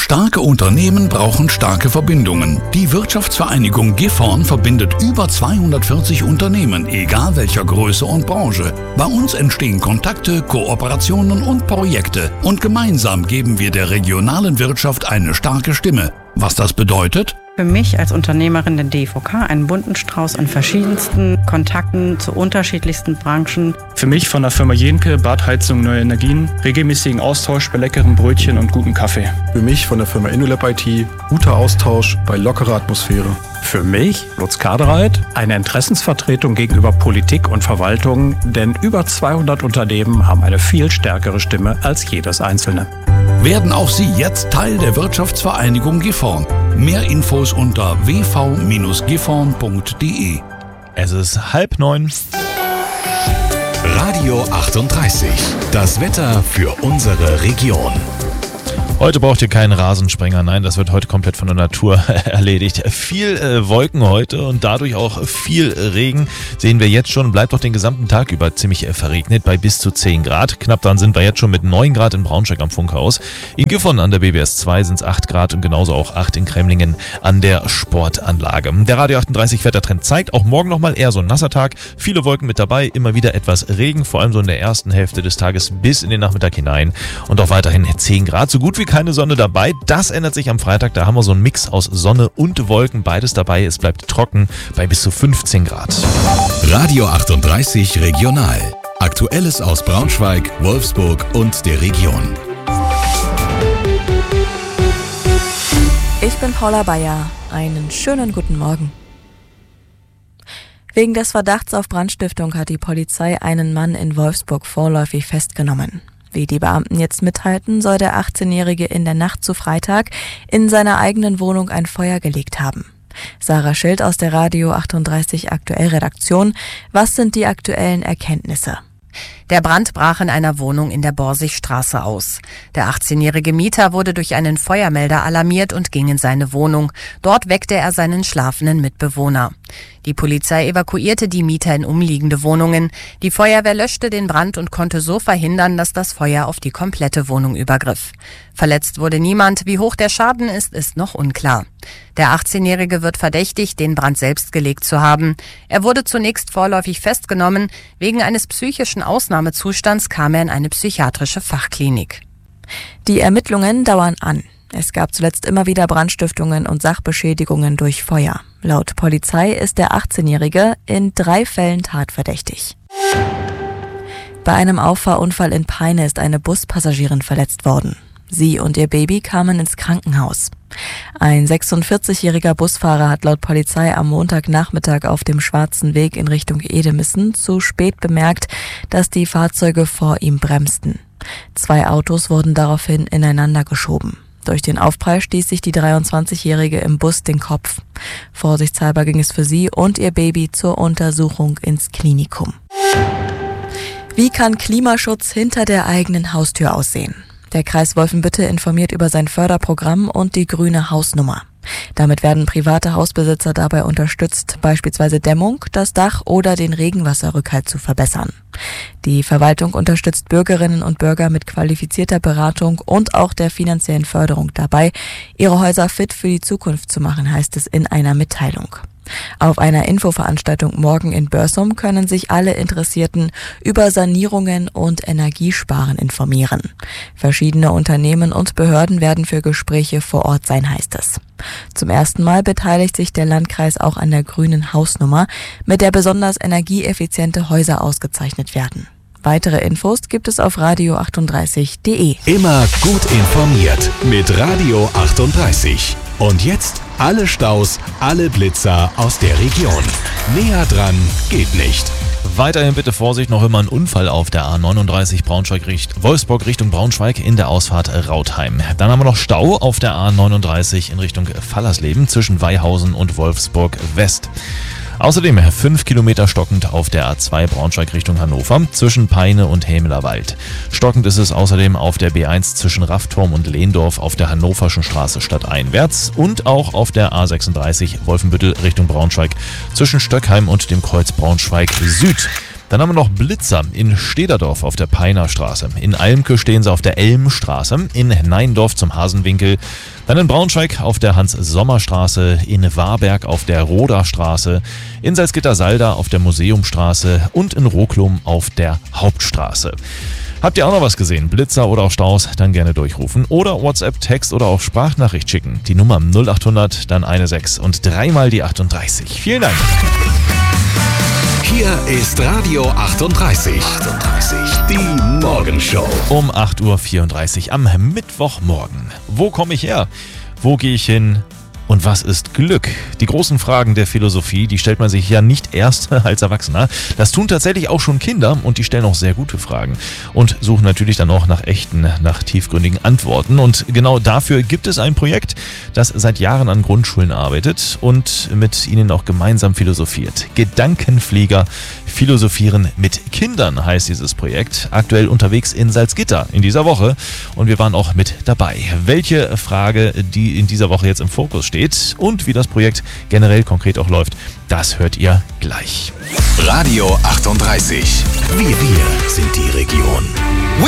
Starke Unternehmen brauchen starke Verbindungen. Die Wirtschaftsvereinigung Gifhorn verbindet über 240 Unternehmen, egal welcher Größe und Branche. Bei uns entstehen Kontakte, Kooperationen und Projekte. Und gemeinsam geben wir der regionalen Wirtschaft eine starke Stimme. Was das bedeutet? Für mich als Unternehmerin der DVK einen bunten Strauß an verschiedensten Kontakten zu unterschiedlichsten Branchen. Für mich von der Firma Jenke, Badheizung Neue Energien, regelmäßigen Austausch bei leckeren Brötchen und gutem Kaffee. Für mich von der Firma InnoLab IT, guter Austausch bei lockerer Atmosphäre. Für mich, Lutz Kadereit, eine Interessensvertretung gegenüber Politik und Verwaltung, denn über 200 Unternehmen haben eine viel stärkere Stimme als jedes einzelne. Werden auch Sie jetzt Teil der Wirtschaftsvereinigung Gifhorn. Mehr Infos unter wv-gifhorn.de. Es ist 8:30. Radio 38. Das Wetter für unsere Region. Heute braucht ihr keinen Rasensprenger, nein, das wird heute komplett von der Natur erledigt. Viel Wolken heute und dadurch auch viel Regen sehen wir jetzt schon. Bleibt auch den gesamten Tag über ziemlich verregnet bei bis zu 10 Grad. Knapp dran sind wir jetzt schon mit 9 Grad in Braunschweig am Funkhaus. In Gifhorn an der BBS 2 sind es 8 Grad und genauso auch 8 in Kremlingen an der Sportanlage. Der Radio 38 Wettertrend zeigt auch morgen nochmal eher so ein nasser Tag. Viele Wolken mit dabei, immer wieder etwas Regen, vor allem so in der ersten Hälfte des Tages bis in den Nachmittag hinein. Und auch weiterhin 10 Grad, so gut wie keine Sonne dabei. Das ändert sich am Freitag. Da haben wir so einen Mix aus Sonne und Wolken. Beides dabei. Es bleibt trocken bei bis zu 15 Grad. Radio 38 Regional. Aktuelles aus Braunschweig, Wolfsburg und der Region. Ich bin Paula Bayer. Einen schönen guten Morgen. Wegen des Verdachts auf Brandstiftung hat die Polizei einen Mann in Wolfsburg vorläufig festgenommen. Wie die Beamten jetzt mitteilten, soll der 18-Jährige in der Nacht zu Freitag in seiner eigenen Wohnung ein Feuer gelegt haben. Sarah Schild aus der Radio 38 Aktuell Redaktion. Was sind die aktuellen Erkenntnisse? Der Brand brach in einer Wohnung in der Borsigstraße aus. Der 18-jährige Mieter wurde durch einen Feuermelder alarmiert und ging in seine Wohnung. Dort weckte er seinen schlafenden Mitbewohner. Die Polizei evakuierte die Mieter in umliegende Wohnungen. Die Feuerwehr löschte den Brand und konnte so verhindern, dass das Feuer auf die komplette Wohnung übergriff. Verletzt wurde niemand. Wie hoch der Schaden ist noch unklar. Der 18-Jährige wird verdächtigt, den Brand selbst gelegt zu haben. Er wurde zunächst vorläufig festgenommen. Wegen eines psychischen Ausnahmezustands kam er in eine psychiatrische Fachklinik. Die Ermittlungen dauern an. Es gab zuletzt immer wieder Brandstiftungen und Sachbeschädigungen durch Feuer. Laut Polizei ist der 18-Jährige in 3 Fällen tatverdächtig. Bei einem Auffahrunfall in Peine ist eine Buspassagierin verletzt worden. Sie und ihr Baby kamen ins Krankenhaus. Ein 46-jähriger Busfahrer hat laut Polizei am Montagnachmittag auf dem Schwarzen Weg in Richtung Edemissen zu spät bemerkt, dass die Fahrzeuge vor ihm bremsten. 2 Autos wurden daraufhin ineinander geschoben. Durch den Aufprall stieß sich die 23-Jährige im Bus den Kopf. Vorsichtshalber ging es für sie und ihr Baby zur Untersuchung ins Klinikum. Wie kann Klimaschutz hinter der eigenen Haustür aussehen? Der Kreis Wolfenbüttel informiert über sein Förderprogramm und die grüne Hausnummer. Damit werden private Hausbesitzer dabei unterstützt, beispielsweise Dämmung, das Dach oder den Regenwasserrückhalt zu verbessern. Die Verwaltung unterstützt Bürgerinnen und Bürger mit qualifizierter Beratung und auch der finanziellen Förderung dabei, ihre Häuser fit für die Zukunft zu machen, heißt es in einer Mitteilung. Auf einer Infoveranstaltung morgen in Börsum können sich alle Interessierten über Sanierungen und Energiesparen informieren. Verschiedene Unternehmen und Behörden werden für Gespräche vor Ort sein, heißt es. Zum ersten Mal beteiligt sich der Landkreis auch an der grünen Hausnummer, mit der besonders energieeffiziente Häuser ausgezeichnet werden. Weitere Infos gibt es auf radio38.de. Immer gut informiert mit Radio 38. Und jetzt alle Staus, alle Blitzer aus der Region. Näher dran geht nicht. Weiterhin bitte Vorsicht, noch immer ein Unfall auf der A39 Wolfsburg Richtung Braunschweig in der Ausfahrt Rautheim. Dann haben wir noch Stau auf der A39 in Richtung Fallersleben zwischen Weihausen und Wolfsburg West. Außerdem 5 Kilometer stockend auf der A2 Braunschweig Richtung Hannover zwischen Peine und Hämelerwald. Stockend ist es außerdem auf der B1 zwischen Raffturm und Lehndorf auf der Hannoverschen Straße stadteinwärts und auch auf der A36 Wolfenbüttel Richtung Braunschweig zwischen Stöckheim und dem Kreuz Braunschweig Süd. Dann haben wir noch Blitzer in Stederdorf auf der Peiner Straße. In Almke stehen sie auf der Elmstraße. In Neindorf zum Hasenwinkel. Dann in Braunschweig auf der Hans-Sommer-Straße. In Warberg auf der Roda-Straße. In Salzgitter-Salda auf der Museumstraße. Und in Roklum auf der Hauptstraße. Habt ihr auch noch was gesehen? Blitzer oder auch Staus? Dann gerne durchrufen. Oder WhatsApp, Text oder auch Sprachnachricht schicken. Die Nummer 0800, dann 16 und dreimal die 38. Vielen Dank. Hier ist Radio 38. Die Morgenshow. Um 8.34 Uhr am Mittwochmorgen. Wo komme ich her? Wo gehe ich hin? Und was ist Glück? Die großen Fragen der Philosophie, die stellt man sich ja nicht erst als Erwachsener. Das tun tatsächlich auch schon Kinder und die stellen auch sehr gute Fragen und suchen natürlich dann auch nach tiefgründigen Antworten. Und genau dafür gibt es ein Projekt, das seit Jahren an Grundschulen arbeitet und mit ihnen auch gemeinsam philosophiert. Gedankenflieger philosophieren mit Kindern heißt dieses Projekt. Aktuell unterwegs in Salzgitter in dieser Woche und wir waren auch mit dabei. Welche Frage, die in dieser Woche jetzt im Fokus steht und wie das Projekt generell konkret auch läuft, das hört ihr gleich. Radio 38. Wir sind die Region.